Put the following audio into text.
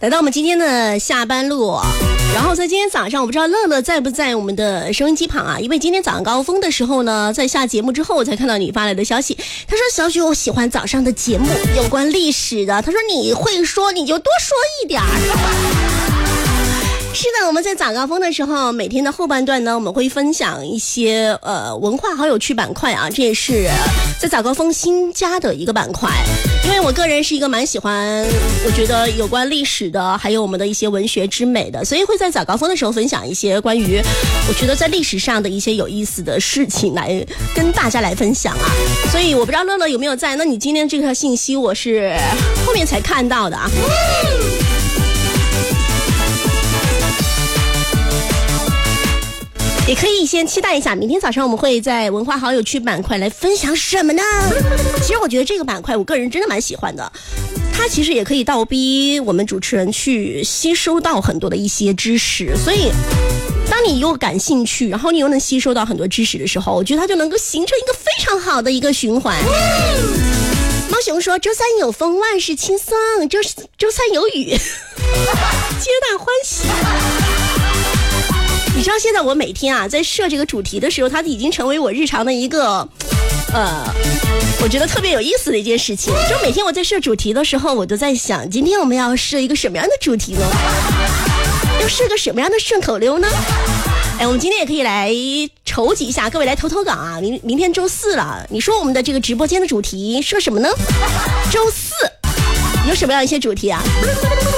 来到我们今天的下班路，然后在今天早上，我不知道乐乐在不在我们的收音机旁啊？因为今天早上高峰的时候呢，在下节目之后，我才看到你发来的消息。他说：“小许，我喜欢早上的节目，有关历史的。他说你会说，你就多说一点儿。”是的，我们在早高峰的时候，每天的后半段呢，我们会分享一些文化好有趣板块啊，这也是在早高峰新加的一个板块。因为我个人是一个蛮喜欢，我觉得有关历史的，还有我们的一些文学之美的，所以会在早高峰的时候分享一些关于我觉得在历史上的一些有意思的事情来跟大家来分享啊。所以我不知道乐乐有没有在，那你今天这条信息我是后面才看到的啊。也可以先期待一下，明天早上我们会在文化好有趣板块来分享什么呢？其实我觉得这个板块我个人真的蛮喜欢的，它其实也可以倒逼我们主持人去吸收到很多的一些知识，所以当你又感兴趣，然后你又能吸收到很多知识的时候，我觉得它就能够形成一个非常好的一个循环。猫熊说：“周三有风，万事轻松；周三有雨，皆大欢喜。”你知道现在我每天啊在设这个主题的时候，它已经成为我日常的一个我觉得特别有意思的一件事情。就每天我在设主题的时候，我都在想，今天我们要设一个什么样的主题呢？要设个什么样的顺口溜呢？我们今天也可以来筹集一下，各位来投稿啊！明天周四了，你说我们的这个直播间的主题设什么呢？周四有什么样一些主题啊？